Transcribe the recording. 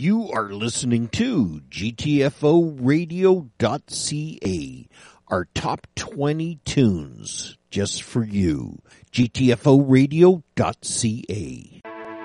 You are listening to GTFOradio.ca, our top 20 tunes just for you. GTFOradio.ca.